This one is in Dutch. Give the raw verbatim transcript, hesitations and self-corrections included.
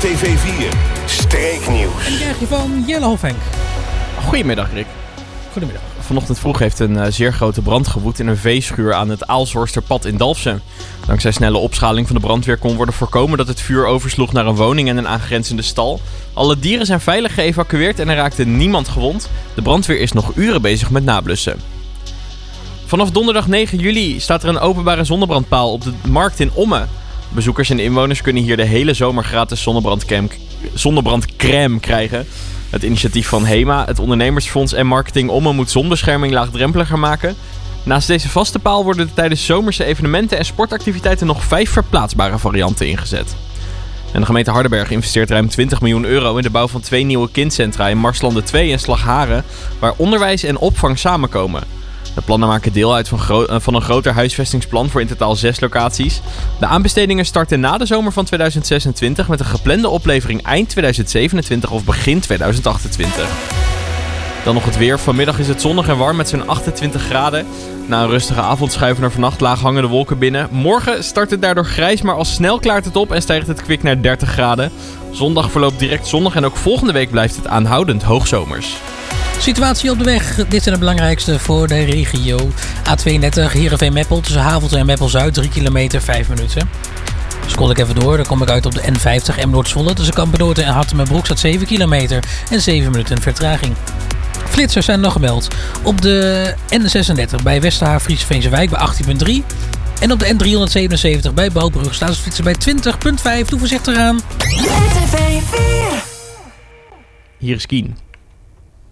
R T V vier Streeknieuws. En die krijg je van Jelle Hofhenk. Goedemiddag, Rick. Goedemiddag. Vanochtend vroeg heeft een uh, zeer grote brand gewoed in een veeschuur aan het Aalshorsterpad in Dalfsen. Dankzij snelle opschaling van de brandweer kon worden voorkomen dat het vuur oversloeg naar een woning en een aangrenzende stal. Alle dieren zijn veilig geëvacueerd en er raakte niemand gewond. De brandweer is nog uren bezig met nablussen. Vanaf donderdag negen juli staat er een openbare zonnebrandpaal op de markt in Ommen. Bezoekers en inwoners kunnen hier de hele zomer gratis zonnebrandcrème, zonnebrandcrème krijgen. Het initiatief van HEMA, het ondernemersfonds en marketing Ommen moet zonbescherming laagdrempeliger maken. Naast deze vaste paal worden er tijdens zomerse evenementen en sportactiviteiten nog vijf verplaatsbare varianten ingezet. En de gemeente Hardenberg investeert ruim twintig miljoen euro in de bouw van twee nieuwe kindcentra in Marslanden twee en Slagharen, waar onderwijs en opvang samenkomen. De plannen maken deel uit van, gro- van een groter huisvestingsplan voor in totaal zes locaties. De aanbestedingen starten na de zomer van tweeduizend zesentwintig met een geplande oplevering eind tweeduizend zevenentwintig of begin tweeduizend achtentwintig. Dan nog het weer. Vanmiddag is het zonnig en warm met zo'n achtentwintig graden. Na een rustige avond schuiven er vannacht laag hangende wolken binnen. Morgen start het daardoor grijs, maar al snel klaart het op en stijgt het kwik naar dertig graden. Zondag verloopt direct zonnig en ook volgende week blijft het aanhoudend hoogsomers. Situatie op de weg. Dit zijn de belangrijkste voor de regio. A tweeëndertig Heerenveen-Meppel tussen Havelte en Meppel-Zuid. drie kilometer, vijf minuten. Scroll ik even door. Dan kom ik uit op de N vijftig Emmeloord-Zwolle. Tussen Kampendoorn en Harttem-en-Broek staat zeven kilometer en zeven minuten vertraging. Flitsers zijn nog gemeld. Op de N zesendertig bij Westerhaar-Frieseveense-Wijk bij achttien komma drie. En op de N driehonderdzevenenzeventig bij Bouwbrug staat het flitser bij twintig komma vijf. Doe voorzichtig aan. Hier is Kien.